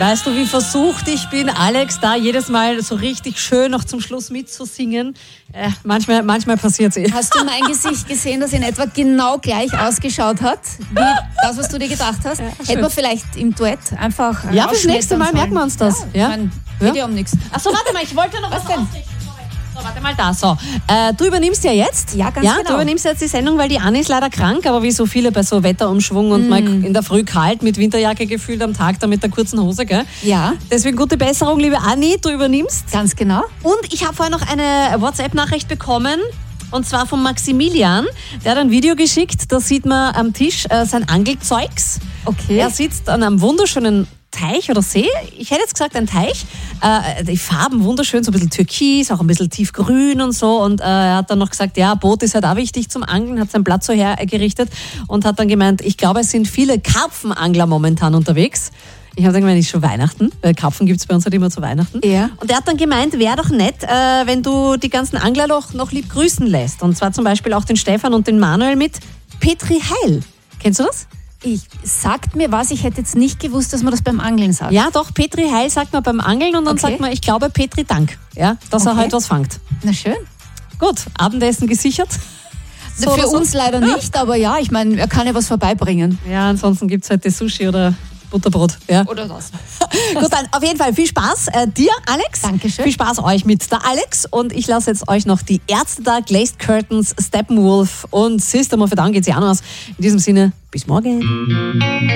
Weißt du, wie versucht ich bin, Alex, da jedes Mal so richtig schön noch zum Schluss mitzusingen? Manchmal passiert es. Hast du mein Gesicht gesehen, das in etwa genau gleich ausgeschaut hat, wie das, was du dir gedacht hast? Ja, Hätten wir vielleicht im Duett einfach Ja, fürs nächste Mal merken wir uns das. Ja, ich meine, geht ja um nichts. Achso, warte mal, ich wollte noch was denn? ausrichten. So, warte mal da. So, du übernimmst ja jetzt. Ja, ganz genau. Du übernimmst jetzt die Sendung, weil die Anni ist leider krank, aber wie so viele bei so Wetterumschwung und mal in der Früh kalt mit Winterjacke gefühlt am Tag, da mit der kurzen Hose, gell? Ja. Deswegen gute Besserung, liebe Anni, du übernimmst. Ganz genau. Und ich habe vorher noch eine WhatsApp-Nachricht bekommen. Und zwar von Maximilian. Der hat ein Video geschickt, da sieht man am Tisch sein Angelzeugs. Okay. Er sitzt an einem wunderschönen Teich oder See. Ich hätte jetzt gesagt ein Teich. Die Farben wunderschön, so ein bisschen türkis, auch ein bisschen tiefgrün und so. Und er hat dann noch gesagt, ja, Boot ist halt auch wichtig zum Angeln, hat sein Blatt so hergerichtet und hat dann gemeint, ich glaube, es sind viele Karpfenangler momentan unterwegs. Ich habe dann gemeint, ist schon Weihnachten. Karpfen gibt es bei uns halt immer zu Weihnachten. Ja. Und er hat dann gemeint, wäre doch nett, wenn du die ganzen Angler noch lieb grüßen lässt. Und zwar zum Beispiel auch den Stefan und den Manuel mit Petri Heil. Kennst du das? Sagt mir was, ich hätte jetzt nicht gewusst, dass man das beim Angeln sagt. Ja, doch, Petri Heil sagt man beim Angeln und dann sagt man, ich glaube, Petri Dank, ja, dass er halt was fangt. Na schön. Gut, Abendessen gesichert. So Für oder so? uns leider nicht, aber ja, ich meine, er kann ja was vorbeibringen. Ja, ansonsten gibt es halt das Sushi oder Butterbrot. Ja. Oder das. Gut, dann auf jeden Fall viel Spaß dir, Alex. Dankeschön. Viel Spaß euch mit der Alex. Und ich lasse jetzt euch noch die Ärzte da, Glazed Curtains, Steppenwolf und System of a Down geht sie auch noch aus. In diesem Sinne, bis morgen.